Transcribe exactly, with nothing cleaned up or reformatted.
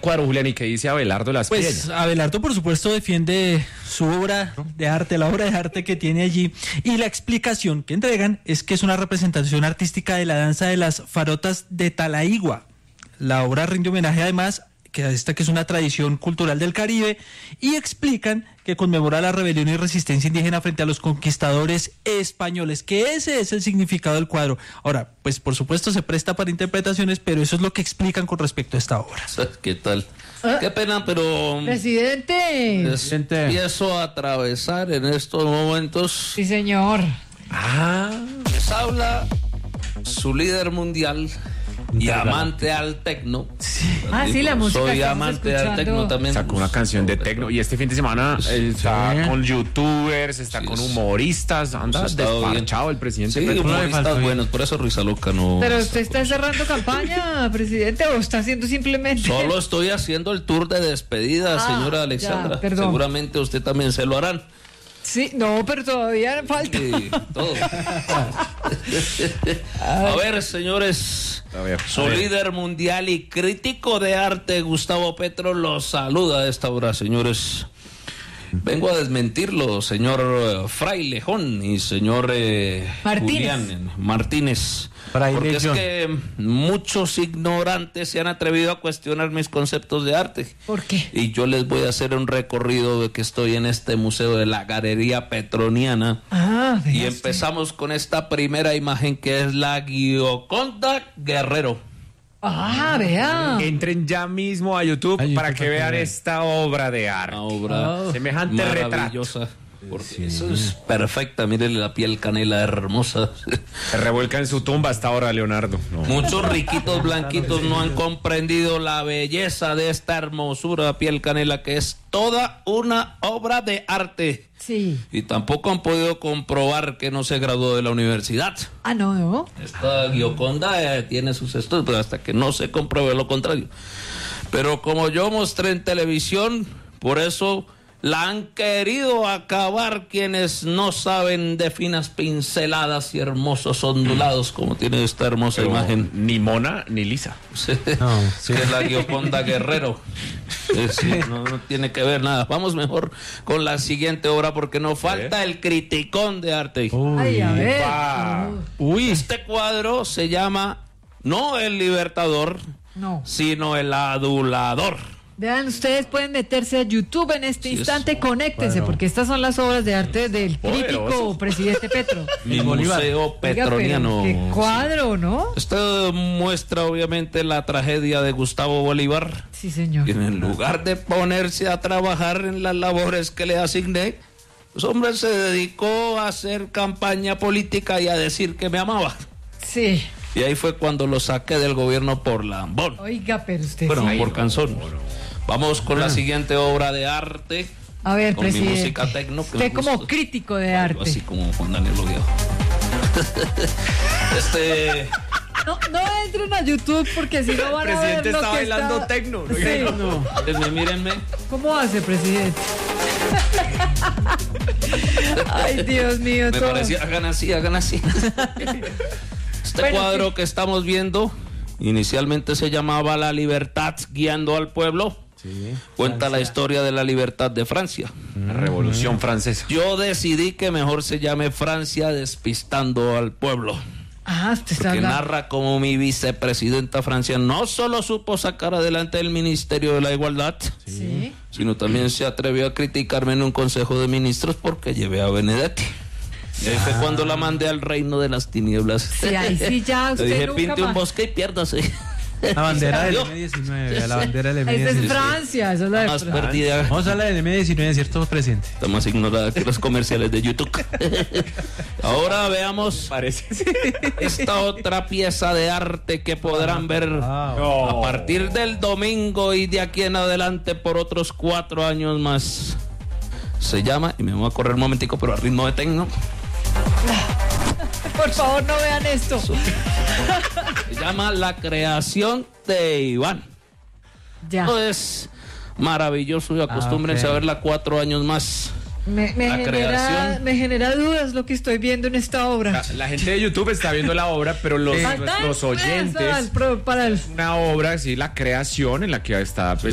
cuadro, Julián, y qué dice Abelardo Las Pues Piedras. Abelardo, por supuesto, defiende su obra de arte, la obra de arte que tiene allí, y la explicación que entregan es que es una representación artística de la danza de las farotas de Talaigua. La obra rinde homenaje además que esta que es una tradición cultural del Caribe, y explican que conmemora la rebelión y resistencia indígena frente a los conquistadores españoles, que ese es el significado del cuadro. Ahora, pues por supuesto se presta para interpretaciones, pero eso es lo que explican con respecto a esta obra. ¿Qué tal? Ah, Qué pena, pero Presidente. Presidente. empiezo a atravesar en estos momentos. Sí, señor. Ah, Les habla su líder mundial y amante al tecno. Ah, sí, la música Soy estamos amante al escuchando. tecno también. sacó una canción de tecno y este fin de semana eh, está Sí. con youtubers, está Sí, con es- humoristas, anda Hemos estado desparchado el presidente. Sí, Petro. humoristas buenos, por eso Risa Loca no. Pero usted está cerrando campaña, presidente, o está haciendo simplemente. Solo estoy haciendo el tour de despedida, Ah, señora ya, Alexandra. perdón. Seguramente usted también se lo harán. Sí, no, pero todavía falta. Sí, todo. A ver, señores. A ver, Su a ver. líder mundial y crítico de arte, Gustavo Petro, los saluda a esta hora, señores. Vengo a desmentirlo, señor eh, Frailejón y señor eh, Martínez. Julián Martínez. Porque es Frailejón. que muchos ignorantes se han atrevido a cuestionar mis conceptos de arte. ¿Por qué? Y yo les voy a hacer un recorrido de que estoy en este museo de la Galería Petroniana. Ah, Y vea usted. empezamos con esta primera imagen que es la Gioconda Guerrero. Ah, vea. Entren ya mismo a YouTube A YouTube para que para que vean vean. esta obra de arte. Una obra Semejante retrato. maravillosa. Porque eso es perfecta, mírenle la piel canela hermosa. Se revuelca en su tumba hasta ahora, Leonardo. No. Muchos riquitos blanquitos no han comprendido la belleza de esta hermosura piel canela que es toda una obra de arte. Sí. Y tampoco han podido comprobar que no se graduó de la universidad. Ah, no, no. Esta Gioconda eh, tiene sus estudios, pero hasta que no se compruebe lo contrario. Pero como yo mostré en televisión, por eso la han querido acabar quienes no saben de finas pinceladas y hermosos ondulados como tiene esta hermosa Pero imagen. ni mona ni lisa. No, sí. Que es la Gioconda Guerrero. Sí, sí, no, no tiene que ver nada. Vamos mejor con la siguiente obra porque nos falta el criticón de arte. Ay, a ver. Pa. Uy, Este cuadro se llama no el Libertador, No. sino el Adulador. Vean, ustedes pueden meterse a YouTube en este Sí, instante, es- conéctense, Bueno. porque estas son las obras de arte del crítico Poderosos. presidente Petro. Mi Bolívar. museo Oiga, pero petroniano. qué cuadro, ¿no? Esto muestra obviamente la tragedia de Gustavo Bolívar, Sí, señor. que en lugar de ponerse a trabajar en las labores que le asigné, pues hombre se dedicó a hacer campaña política y a decir que me amaba. Sí. Y ahí fue cuando lo saqué del gobierno por lambón. Oiga, pero usted Bueno, sí. por cansón. Vamos con la siguiente obra de arte. A ver, con mi presidente. música tecno, que Usted me como gusta. crítico de Algo arte. así como Juan Daniel Oviedo. Este. No, no entren a YouTube porque si no van El a ver presidente lo está que bailando está... tecno. ¿no? Sí. Mírenme, mírenme. ¿Cómo hace, presidente? Ay, Dios mío. Me todo. parecía, hagan así, hagan así. Este Bueno, cuadro sí. que estamos viendo, inicialmente se llamaba La Libertad guiando al pueblo. Cuenta la historia de la libertad de Francia. La Revolución Francesa. Yo decidí que mejor se llame Francia despistando al pueblo. Ah, usted está Porque hablando. narra como mi vicepresidenta Francia no solo supo sacar adelante el Ministerio de la Igualdad, Sí. sino también se atrevió a criticarme en un consejo de ministros porque llevé a Benedetti. Y ahí fue cuando la mandé al reino de las tinieblas. Sí, ahí sí ya Le usted dije, nunca pinte un más. bosque y piérdase. la bandera del Yo- eme diecinueve, la bandera del eme Esa es diecinueve. Francia, eso es la de Más Francia. perdida. Vamos a la del eme diecinueve, ¿cierto, presidente? Está más ignorada que los comerciales de YouTube. Ahora veamos Parece. esta otra pieza de arte que podrán ver Wow. a partir del domingo y de aquí en adelante por otros cuatro años más. Se llama, y me voy a correr un momentico, pero a ritmo de tecno. Por favor, no vean esto. Se llama La creación de Iván. Ya. Esto es maravilloso y acostúmbrense ok. a verla cuatro años más. Me, me La genera, creación. me genera dudas lo que estoy viendo en esta obra. La, la gente de YouTube está viendo la obra, pero los, Falta nuestros eso, oyentes, el pro- para el... una obra, sí, la creación en la que está pues,